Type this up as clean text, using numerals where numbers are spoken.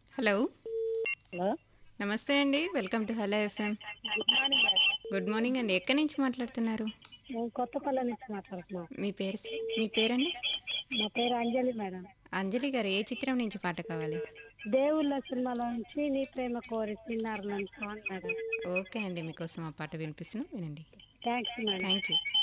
Hello. Hello. నమస్తే అండి. Welcome to hello FM. Good morning madam. Good morning అండి. ఎక్కడి నుంచి మాట్లాడుతున్నారు? మేము కొత్తపల్లి నుంచి మాట్లాడుతున్నాం. మీ పేరండి? మా పేరు అంజలి మేడం. అంజలి గారు, ఏ చిత్రం నుంచి పాట కావాలి? దేవుళ్ళ సినిమాలో నుంచి నీ ప్రేమ కోరి చిన్నారు నన్ను సాంగ్ మేడం. ఓకే అండి, మీకోసం ఆ పాట వినిపిస్తున్నాం, వినండి. Thanks madam. Thank you.